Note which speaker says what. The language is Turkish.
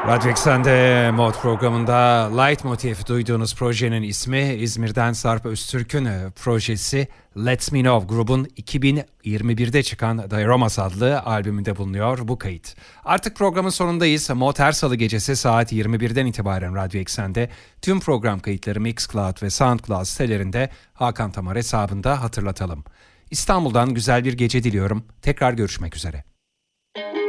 Speaker 1: Radyo Eksen'de Mod programında Leitmotiv duyduğunuz projenin ismi İzmir'den Sarp Öztürk'ün projesi Let Me Know grubun 2021'de çıkan Dioramas adlı albümünde bulunuyor bu kayıt. Artık programın sonundayız. Mod her salı gecesi saat 21'den itibaren Radyo Eksen'de tüm program kayıtları Mixcloud ve Soundcloud sitelerinde Hakan Tamar hesabında hatırlatalım. İstanbul'dan güzel bir gece diliyorum. Tekrar görüşmek üzere.